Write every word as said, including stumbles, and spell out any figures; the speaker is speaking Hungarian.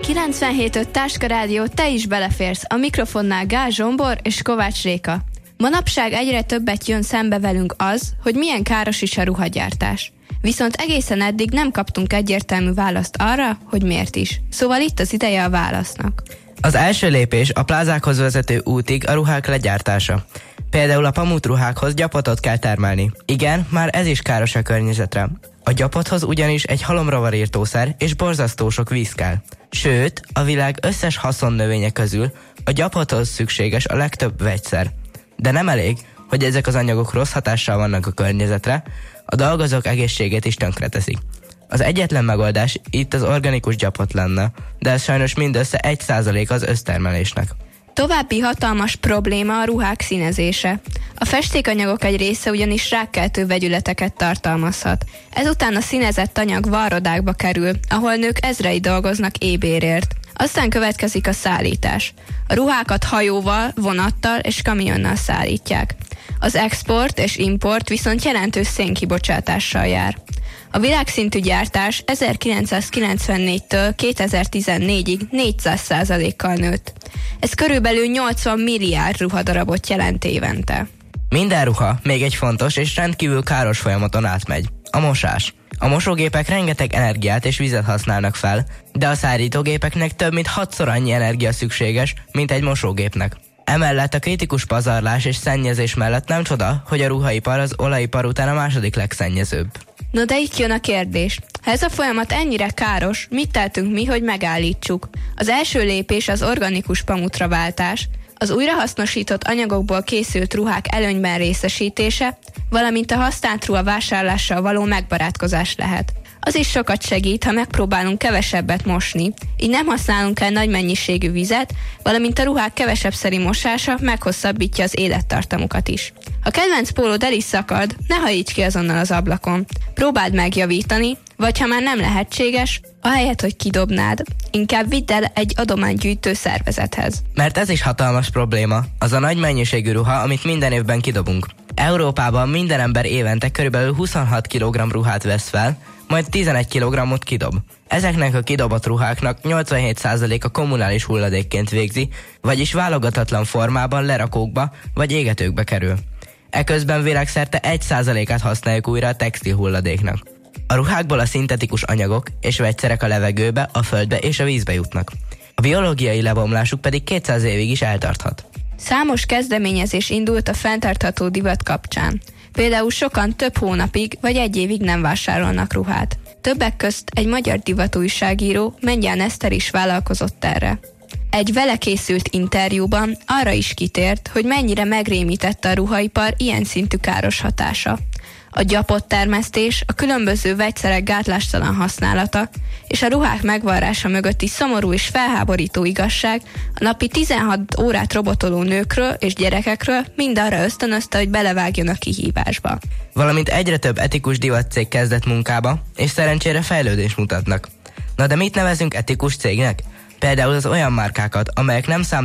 kilencvenhét öt Táska Rádió, te is beleférsz. A mikrofonnál Gál Zsombor és Kovács Réka. Manapság egyre többet jön szembe velünk az, hogy milyen káros is a ruhagyártás. Viszont egészen eddig nem kaptunk egyértelmű választ arra, hogy miért is. Szóval itt az ideje a válasznak. Az első lépés a plázákhoz vezető útig a ruhák legyártása. Például a pamutruhákhoz gyapotot kell termelni. Igen, már ez is káros a környezetre. A gyapothoz ugyanis egy halomrovarírtószer és borzasztó sok víz kell. Sőt, a világ összes haszonnövénye közül a gyapothoz szükséges a legtöbb vegyszer. De nem elég, hogy ezek az anyagok rossz hatással vannak a környezetre, a dolgozók egészségét is tönkreteszik. Az egyetlen megoldás itt az organikus gyapot lenne, de ez sajnos mindössze egy százalék az össztermelésnek. További hatalmas probléma a ruhák színezése. A festékanyagok egy része ugyanis rákkeltő vegyületeket tartalmazhat. Ezután a színezett anyag varrodákba kerül, ahol nők ezrei dolgoznak ébérért. Aztán következik a szállítás. A ruhákat hajóval, vonattal és kamionnal szállítják. Az export és import viszont jelentős szénkibocsátással jár. A világszintű gyártás ezerkilencszázkilencvennégytől kétezer-tizennégyig négyszáz százalékkal nőtt. Ez körülbelül nyolcvan milliárd ruhadarabot jelent évente. Minden ruha még egy fontos és rendkívül káros folyamaton átmegy. A mosás. A mosógépek rengeteg energiát és vizet használnak fel, de a szárítógépeknek több mint hatszor annyi energia szükséges, mint egy mosógépnek. Emellett a kritikus pazarlás és szennyezés mellett nem csoda, hogy a ruhaipar az olajipar után a második legszennyezőbb. No de itt jön a kérdés. Ha ez a folyamat ennyire káros, mit tehetünk mi, hogy megállítsuk? Az első lépés az organikus pamutra váltás, az újrahasznosított anyagokból készült ruhák előnyben részesítése, valamint a használt ruha vásárlással való megbarátkozás lehet. Az is sokat segít, ha megpróbálunk kevesebbet mosni, így nem használunk el nagy mennyiségű vizet, valamint a ruhák kevesebbszeri mosása meghosszabbítja az élettartamukat is. Ha kedvenc pólód el is szakad, ne hajíts ki azonnal az ablakon. Próbáld megjavítani, vagy ha már nem lehetséges, ahelyett, hogy kidobnád, inkább vidd el egy adománygyűjtő szervezethez. Mert ez is hatalmas probléma, az a nagy mennyiségű ruha, amit minden évben kidobunk. Európában minden ember évente körülbelül huszonhat kilogramm ruhát vesz fel, majd tizenegy kilogrammot kidob. Ezeknek a kidobott ruháknak nyolcvanhét százaléka kommunális hulladékként végzi, vagyis válogatatlan formában lerakókba vagy égetőkbe kerül. Eközben világszerte egy százalékát használjuk újra a textil hulladéknak. A ruhákból a szintetikus anyagok és vegyszerek a levegőbe, a földbe és a vízbe jutnak. A biológiai lebomlásuk pedig kétszáz évig is eltarthat. Számos kezdeményezés indult a fenntartható divat kapcsán. Például sokan több hónapig vagy egy évig nem vásárolnak ruhát. Többek közt egy magyar divatújságíró, Mengyán Eszter is vállalkozott erre. Egy vele készült interjúban arra is kitért, hogy mennyire megrémítette a ruhaipar ilyen szintű káros hatása. A gyapott termesztés, a különböző vegyszerek gátlástalan használata és a ruhák megvarrása mögötti szomorú és felháborító igazság a napi tizenhat órát robotoló nőkről és gyerekekről mind arra ösztönözte, hogy belevágjon a kihívásba. Valamint egyre több etikus divatcég kezdett munkába, és szerencsére fejlődést mutatnak. Na de mit nevezünk etikus cégnek? Például az olyan márkákat, amelyek nem szám